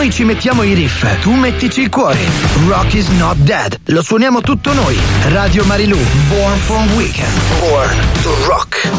Noi ci mettiamo i riff, tu mettici il cuore. Rock is not dead. Lo suoniamo tutto noi. Radio Marilù, Born for Weekend. Born to Rock.